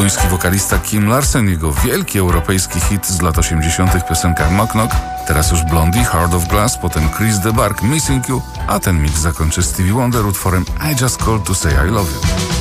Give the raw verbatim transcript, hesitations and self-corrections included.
duński wokalista Kim Larsen, jego wielki europejski hit z lat osiemdziesiątych piosenka Knock Knock, teraz już Blondie, Heart of Glass, potem Chris de Burgh, Missing You, a ten mix zakończy Stevie Wonder utworem I Just Called to Say I Love You.